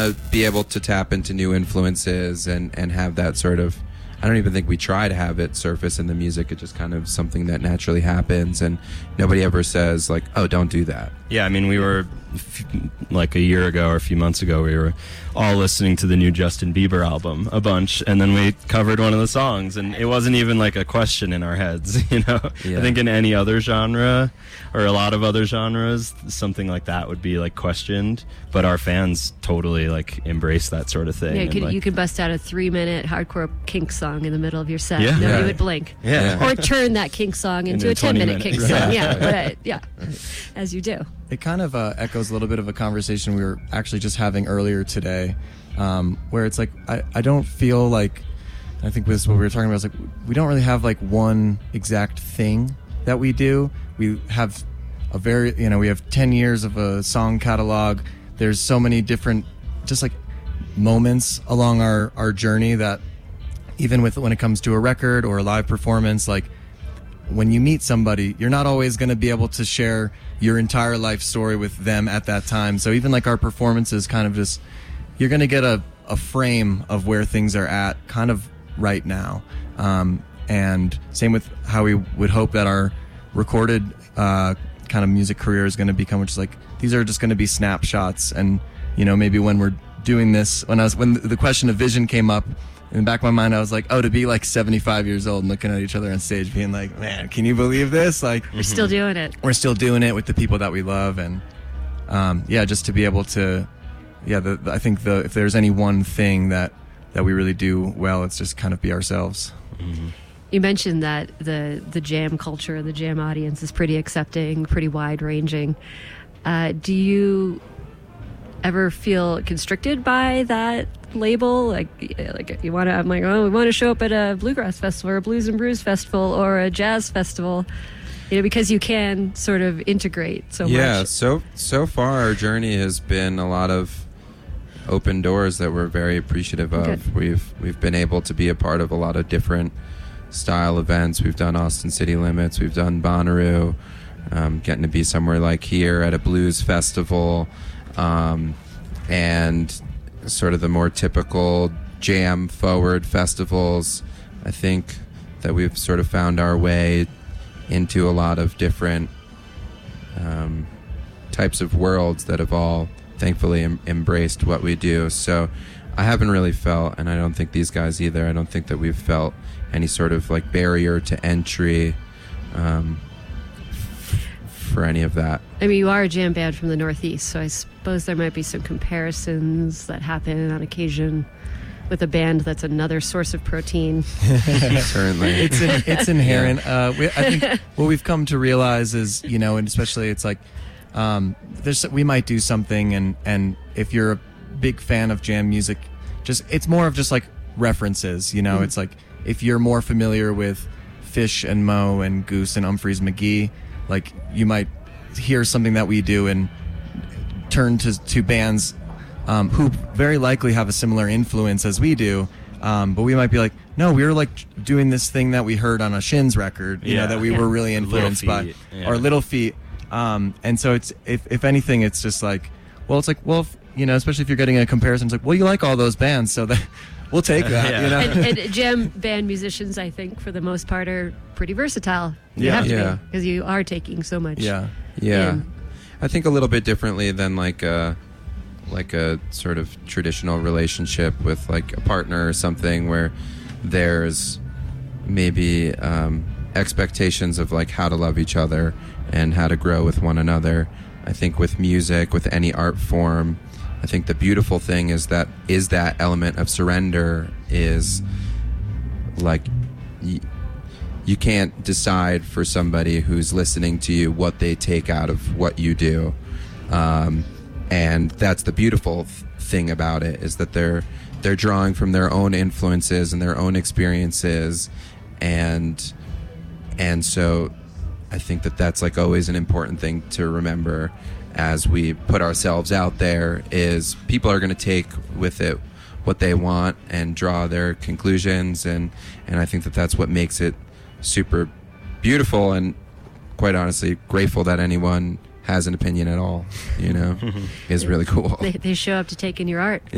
to be able to tap into new influences and have that sort of, I don't even think we try to have it surface in the music. It's just kind of something that naturally happens, and nobody ever says like, oh, don't do that. Yeah, I mean, we were like a year ago or a few months ago, we were all listening to the new Justin Bieber album a bunch, and then we covered one of the songs, and it wasn't even like a question in our heads, you know? Yeah. I think in any other genre, or a lot of other genres, something like that would be like questioned, but our fans totally like embrace that sort of thing. Yeah, you could bust out a 3-minute hardcore Kink song in the middle of your set. Yeah. Nobody Yeah. would blink. Yeah. Or turn that Kink song into a 10-minute Kink song. Yeah, as you do. It kind of echoes a little bit of a conversation we were actually just having earlier today, where it's like, I don't feel like, I think this is what we were talking about, is like, we don't really have like one exact thing that we do. We have we have 10 years of a song catalog. There's so many different, just like moments along our journey that even when it comes to a record or a live performance, like, when you meet somebody, you're not always going to be able to share your entire life story with them at that time. So even like our performances kind of just, you're going to get a frame of where things are at kind of right now. And same with how we would hope that our recorded kind of music career is going to become, which is like, these are just going to be snapshots. And, you know, maybe when we're doing this, when the question of vision came up, in the back of my mind, I was like, oh, to be like 75 years old and looking at each other on stage being like, man, can you believe this? Like, We're still doing it. We're still doing it with the people that we love. And just to be able to, I think if there's any one thing that we really do well, it's just kind of be ourselves. Mm-hmm. You mentioned that the jam culture, the jam audience is pretty accepting, pretty wide-ranging. Do you ever feel constricted by that label? Like you want to? I'm like, oh, we want to show up at a bluegrass festival or a blues and brews festival or a jazz festival, you know, because you can sort of integrate so much. Yeah. So far, our journey has been a lot of open doors that we're very appreciative of. Good. We've been able to be a part of a lot of different style events. We've done Austin City Limits. We've done Bonnaroo. Getting to be somewhere like here at a blues festival. And sort of the more typical jam forward festivals. I think that we've sort of found our way into a lot of different types of worlds that have all thankfully embraced what we do. So I haven't really felt, and I don't think these guys either, I don't think that we've felt any sort of like barrier to entry for any of that. I mean, you are a jam band from the Northeast, so I suppose there might be some comparisons that happen on occasion with a band that's another source of protein. Certainly. It's inherent. I think what we've come to realize is, you know, and especially it's like, we might do something, and if you're a big fan of jam music, it's more of just like references, you know. Mm-hmm. It's like, if you're more familiar with Fish and Mo and Goose and Humphreys McGee, like, you might hear something that we do and turn to bands who very likely have a similar influence as we do, but we might be like, no, we were like doing this thing that we heard on a Shins record, you know, that we were really influenced by, or Little Feat. And so it's, if anything, it's just like, well, it's like, well, you know, especially if you're getting a comparison, it's like, well, you like all those bands, so that we'll take that, you know. And jam band musicians, I think, for the most part, are pretty versatile. You have to be, because you are taking so much. Yeah. In. I think a little bit differently than like a sort of traditional relationship with like a partner or something, where there's maybe expectations of like how to love each other and how to grow with one another. I think with music, with any art form, I think the beautiful thing is that element of surrender is like you can't decide for somebody who's listening to you what they take out of what you do. And that's the beautiful thing about it, is that they're drawing from their own influences and their own experiences, and so I think that that's like always an important thing to remember as we put ourselves out there, is people are going to take with it what they want and draw their conclusions, and I think that that's what makes it super beautiful, and quite honestly grateful that anyone has an opinion at all, you know, is really cool. They show up to take in your art.